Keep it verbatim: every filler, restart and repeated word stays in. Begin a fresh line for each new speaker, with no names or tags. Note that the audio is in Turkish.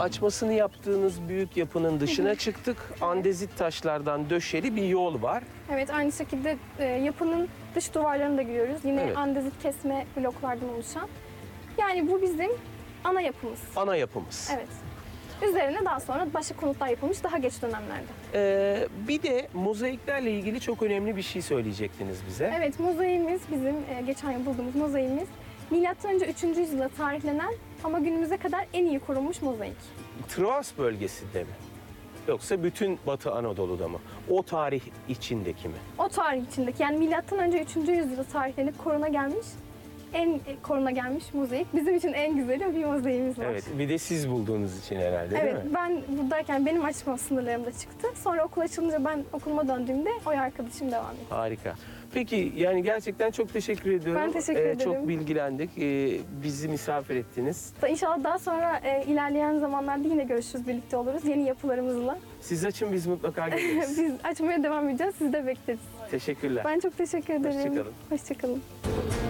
açmasını yaptığınız büyük yapının dışına çıktık. Andezit taşlardan döşeli bir yol var.
Evet, aynı şekilde e, yapının dış duvarlarını da görüyoruz. Yine
Evet.
andezit kesme bloklardan oluşan. Yani bu bizim ana yapımız.
Ana yapımız.
Evet. Üzerine daha sonra başka konutlar yapılmış daha geç dönemlerde.
Ee, bir de mozaiklerle ilgili çok önemli bir şey söyleyecektiniz bize.
Evet, mozaiğimiz bizim e, geçen yıl bulduğumuz mozaiğimiz. Milattan önce üçüncü yüzyılda tarihlenen ama günümüze kadar en iyi korunmuş mozaik.
Troas bölgesinde mi? Yoksa bütün Batı Anadolu'da mı? O tarih içindeki mi?
O tarih içindeki, yani milattan önce üçüncü yüzyılda tarihlenip koruna gelmiş, en e, koruna gelmiş mozaik. Bizim için en güzeli bir mozaiğimiz var.
Evet, bir de siz bulduğunuz için herhalde
Evet,
değil mi?
ben buradayken benim açma sınırlarımda çıktı. Sonra okul açılınca ben okuluma döndüğümde o arkadaşım devam etti.
Harika. Peki yani gerçekten çok teşekkür ediyorum.
Ben teşekkür
Ee,
ederim.
Çok bilgilendik. Ee, bizi misafir ettiniz.
İnşallah daha sonra e, ilerleyen zamanlarda yine görüşürüz, birlikte oluruz yeni yapılarımızla.
Siz açın, biz mutlaka geliriz.
Biz açmaya devam edeceğiz, sizi de bekleriz.
Teşekkürler.
Ben çok teşekkür ederim.
Hoşça kalın.
Hoşça kalın.